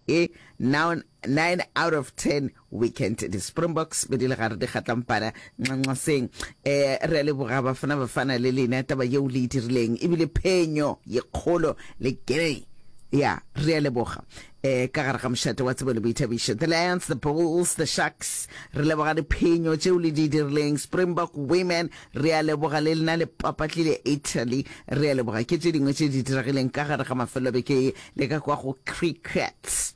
now 9 out of 10 weekend the Springboks be di le gare di gatlampana nqanqaseng re le boga bafana le lena taba yeo le dirileng ebile phenyo ye kgolo le gay ya re le boga ka gare ga mshate wa tsebo le boithabišo the Lions, the Bulls, the Sharks re le boga di phenyo tšeo le di dirileng Springbok women re le boga le lena le papatlile Italy re le boga ke tše dingwe tše di diragileng ka gare ga mafelo beke le ka kwa go cricket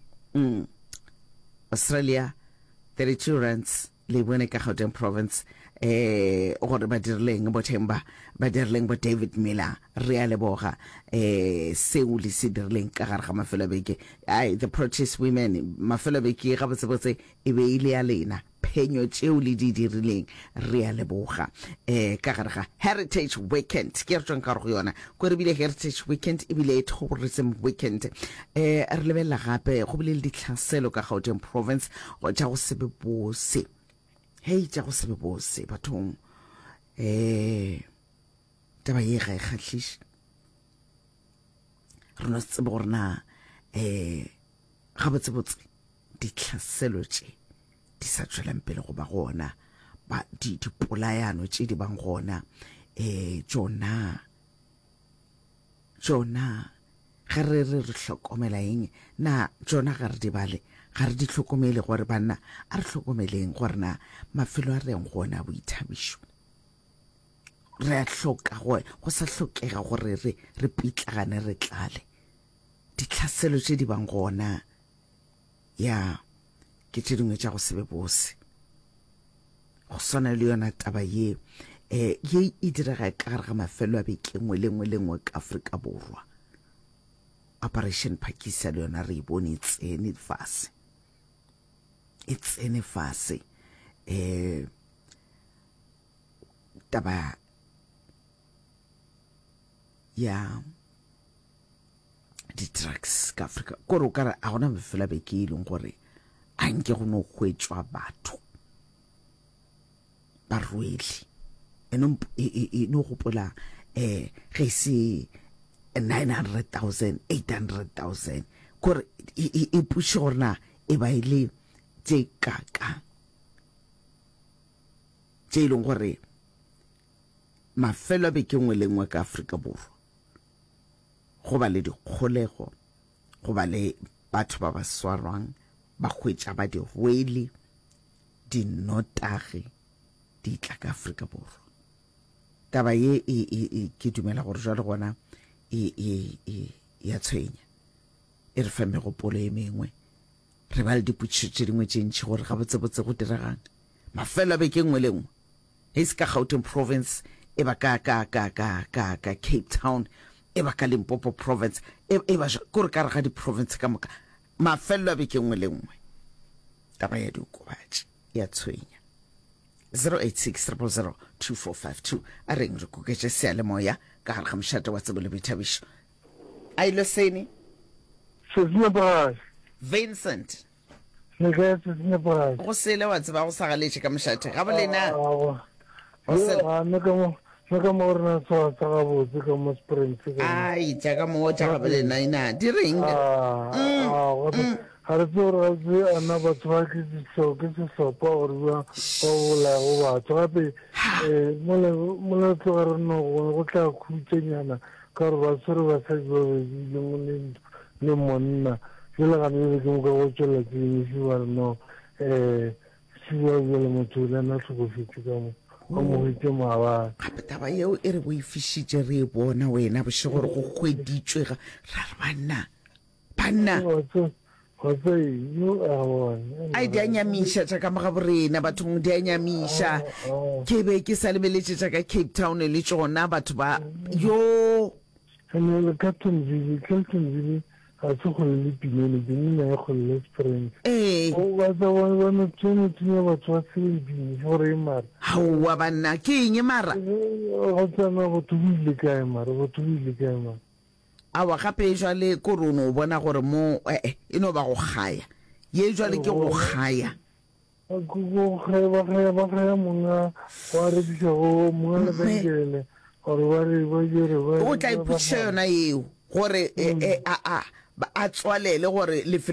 Australia 32 runs le bone ka Gauteng province gore ba dirileng bo Themba ba dirileng bo David Miller re a leboga seo le se dirileng ka gare ga mafelo beke the Proteas women mafelo beke ga botsebotse e be ile ya lena phenyo tšeo le di dirileng re a leboga ka gare ga Heritage Weekend ke re tswang ka go yona go re bile Heritage Weekend e bile tourism weekend re lebella gape go bile le ditlhaselo ka Gauteng province go tša go sebe bose tša go sebe bose bathong taba ye ga e kgatlhiše re no tsebe gore na ga botsebotse ditlhaselo tše di sa tswelang pele go ba gona ba dipolayano tše di bang gona jona ga re hlokomela eng na jona ga re di bale ga re di hlokomele gore banna a re hlokomeleng gore na mafelo a reng gona boithabišo re a hloka go sa hlokega gore re pitlagane re tlale ditlhaselo tše di bang gona ya ke tše dingwe tša go sebe bose go swana le yona taba ye e direga ka gare ga mafelo a beke nngwe le nngwe ka Afrika Borwa Operation Phakisa le yona re bone e tsene fase taba ya di-drugs ka Afrika kore o kare a gona mafelo a beke e leng gore a nke go no hwetšwa batho ba rwele e no gopola ge se 900,000 800,000 kore e puše gore na e ba ile tše kaka tše e leng gore mafelo a beke nngwe le nngwe ka Afrika Borwa go ba le dikgolego go ba le batho ba ba swarwang ba hwetša ba di rwele dinotagi di tla ka Afrika Borwa taba ye ke dumela gore jwale gona ya tshwenya e re fa megopolo e mengwe re ba le dipotšišo tše dingwe tše ntšhi gore ga botsebotse go diragang mafelo a beke nngwe le nngwe e se ka Gauteng province e ba ka Cape Town e ba ka Limpopo province e ba kore ka re ga di-province ka moka mafelo a beke nngwe le nngwe taba ya diokobatši ya tshwenya 086 a reng re koketše sealemoya ka gare ga mošate wa tsebo le boithabišo a ilo sene Vincent go sele wa tseba go sa galetše ka mošate ga bolena ai jaaka mo tša ga bolena ina di reng ga re tsore ga ana batho ba ke sehlopha gore ba gola go batho gape mole tloga re no go tla khutsenyana ka gore ba swere basadi ba bedi le monna jale gane e be ke moka go tswelela ke esi ba re no siwa bjale motho le ana tlhokofetse ka mo ga mohwetse maabane gape taba yeo e re boifišitše re e bona wena boše gore go hweditšwe ra re banna ai di a nyamiša tša ka moga borena bathong di a nyamiša ke be ke sa lebeletše tša ka Cape Town le tšona batho ba yo Captainville ga se go le pinele pinele ya go le Springs ba tsone batho ba sebedile gore e mara hawa banna ke eng mara go tsana go tubile kae mara awa gape jwale ko re no bona gore mo e no ba go gaya ye jwale ke go gaya go gaya monga wa re go monga le bengele gore ba re ba dire ba o tla iputša yona eo gore a tswalele gore